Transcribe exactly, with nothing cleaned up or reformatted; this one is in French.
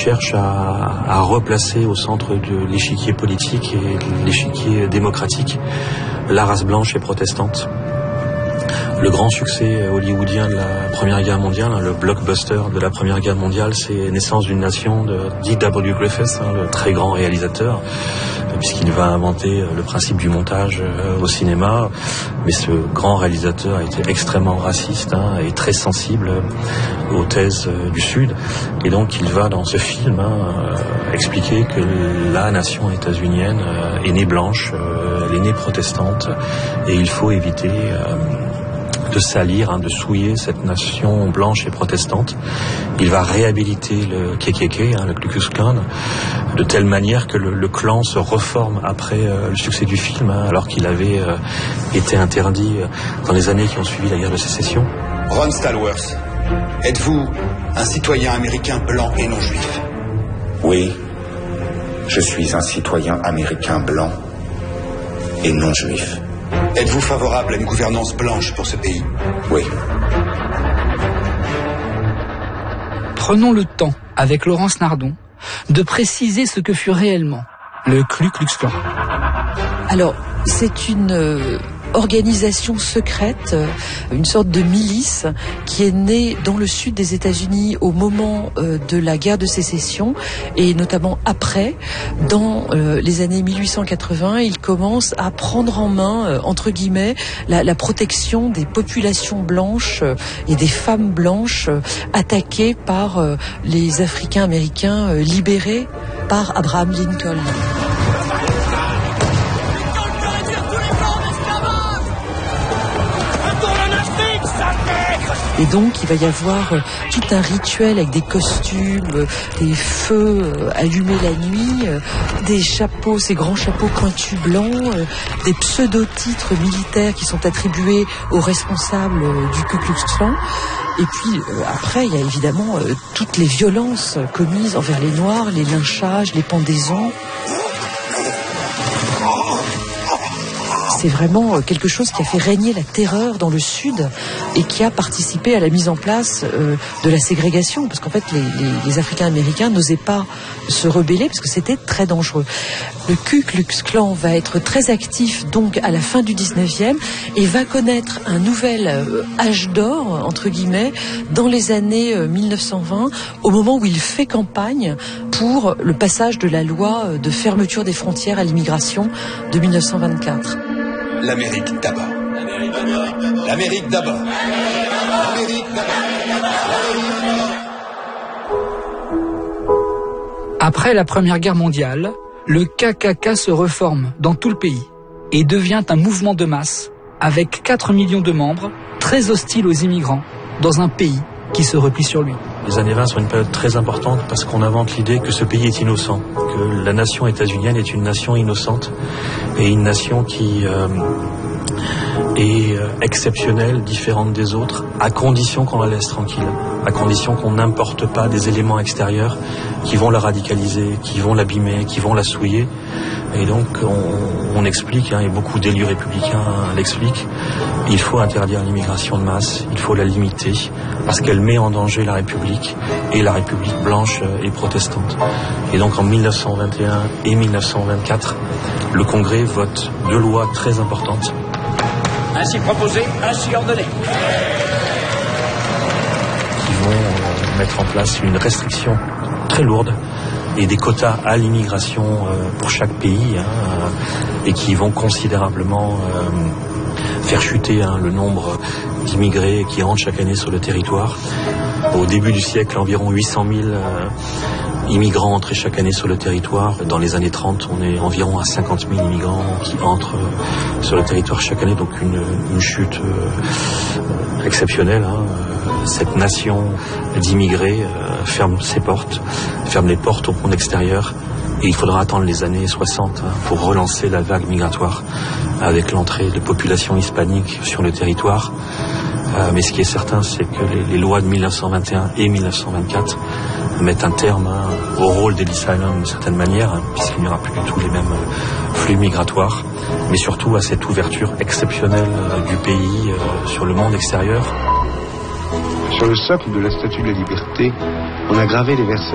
cherche à, à replacer au centre de l'échiquier politique et l'échiquier démocratique la race blanche et protestante. Le grand succès hollywoodien de la Première Guerre mondiale, le blockbuster de la Première Guerre mondiale, c'est Naissance d'une nation de D W Griffith, le très grand réalisateur, puisqu'il va inventer le principe du montage au cinéma. Mais ce grand réalisateur a été extrêmement raciste hein, et très sensible aux thèses du Sud. Et donc il va dans ce film hein, expliquer que la nation états-unienne est née blanche, elle est née protestante, et il faut éviter euh, de salir, hein, de souiller cette nation blanche et protestante. Il va réhabiliter le K K K, hein, le Ku Klux Klan, de telle manière que le, le clan se reforme après euh, le succès du film, hein, alors qu'il avait euh, été interdit dans les années qui ont suivi la guerre de sécession. Ron Stallworth, êtes-vous un citoyen américain blanc et non juif? Oui, je suis un citoyen américain blanc et non juif. Êtes-vous favorable à une gouvernance blanche pour ce pays? Oui. Prenons le temps, avec Laurence Nardon, de préciser ce que fut réellement le Ku Klux Klan. Alors, c'est une euh, organisation secrète, une sorte de milice qui est née dans le sud des États-Unis au moment euh, de la guerre de sécession et notamment après. Dans euh, les années mille huit cent quatre-vingts, il commence à prendre en main, euh, entre guillemets, la, la protection des populations blanches euh, et des femmes blanches euh, attaquées par euh, les Africains américains euh, libérés par Abraham Lincoln. Et donc, il va y avoir euh, tout un rituel avec des costumes, euh, des feux euh, allumés la nuit, euh, des chapeaux, ces grands chapeaux pointus blancs, euh, des pseudo-titres militaires qui sont attribués aux responsables euh, du Ku Klux Klan. Et puis, euh, après, il y a évidemment euh, toutes les violences commises envers les Noirs, les lynchages, les pendaisons. C'est vraiment quelque chose qui a fait régner la terreur dans le Sud et qui a participé à la mise en place euh, de la ségrégation, parce qu'en fait les, les, les Africains-Américains n'osaient pas se rebeller parce que c'était très dangereux. Le Ku Klux Klan va être très actif donc à la fin du dix-neuvième et va connaître un nouvel euh, âge d'or, entre guillemets, dans les années euh, mille neuf cent vingt, au moment où il fait campagne pour le passage de la loi de fermeture des frontières à l'immigration de mille neuf cent vingt-quatre. L'Amérique d'abord. L'Amérique d'abord. L'Amérique d'abord. Après la Première Guerre mondiale, le K K K se reforme dans tout le pays et devient un mouvement de masse avec quatre millions de membres, très hostile aux immigrants, dans un pays qui se replie sur lui. Les années vingt sont une période très importante parce qu'on invente l'idée que ce pays est innocent, que la nation états-unienne est une nation innocente et une nation qui euh, est euh, exceptionnelle, différente des autres, à condition qu'on la laisse tranquille, à condition qu'on n'importe pas des éléments extérieurs qui vont la radicaliser, qui vont l'abîmer, qui vont la souiller. Et donc on, on explique, hein, et beaucoup d'élus républicains l'expliquent, il faut interdire l'immigration de masse, il faut la limiter, parce qu'elle met en danger la République, et la République blanche et protestante. Et donc en mille neuf cent vingt et un et mille neuf cent vingt-quatre, le Congrès vote deux lois très importantes. Ainsi proposé, ainsi ordonné. Qui vont euh, mettre en place une restriction très lourde et des quotas à l'immigration euh, pour chaque pays, hein, euh, et qui vont considérablement euh, faire chuter hein, le nombre d'immigrés qui rentrent chaque année sur le territoire. Au début du siècle, environ huit cent mille euh, immigrants entraient chaque année sur le territoire. Dans les années trente, on est environ à cinquante mille immigrants qui entrent euh, sur le territoire chaque année, donc une, une chute euh, exceptionnelle. Hein. Cette nation d'immigrés euh, ferme ses portes, ferme les portes au monde extérieur, et il faudra attendre les années soixante hein, pour relancer la vague migratoire avec l'entrée de populations hispaniques sur le territoire. Euh, mais ce qui est certain, c'est que les, les lois de mille neuf cent vingt et un et mille neuf cent vingt-quatre mettent un terme hein, au rôle d'Ellis Island d'une certaine manière, hein, puisqu'il n'y aura plus du tout les mêmes euh, flux migratoires, mais surtout à cette ouverture exceptionnelle euh, du pays euh, sur le monde extérieur. Sur le socle de la Statue de la Liberté, on a gravé les versets